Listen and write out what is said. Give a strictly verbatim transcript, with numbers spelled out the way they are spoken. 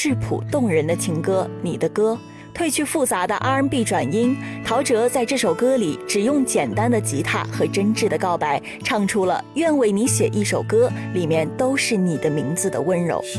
质朴动人的情歌《你的歌》。褪去复杂的 R and B 转音，陶喆在这首歌里只用简单的吉他和真挚的告白，唱出了愿为你写一首歌，里面都是你的名字的温柔。